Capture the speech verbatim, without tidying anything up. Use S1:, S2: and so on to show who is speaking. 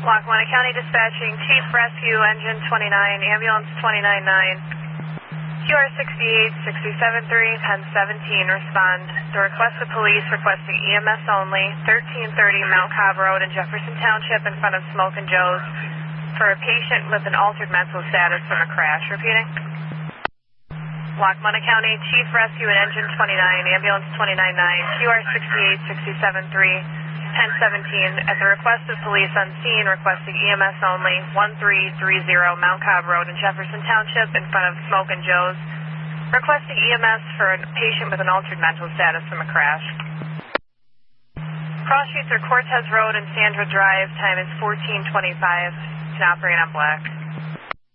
S1: Lackawanna County Dispatching, Chief Rescue, Engine twenty-nine, Ambulance twenty-nine nine, Q R sixty-eight sixty-seven three, ten seventeen, respond. The request of police requesting E M S only, thirteen thirty Mount Cobb Road in Jefferson Township in front of Smoke and Joe's for a patient with an altered mental status from a crash. Repeating. Lackawanna County Chief Rescue and Engine twenty-nine, Ambulance twenty-nine nine, Q R sixty-eight sixty-seven three, ten seventeen, at the request of police on scene requesting E M S only, one three three zero Mount Cobb Road in Jefferson Township in front of Smoke and Joe's, requesting E M S for a patient with an altered mental status from a crash. Cross streets are Cortez Road and Sandra Drive, time is fourteen twenty-five, can operate on black.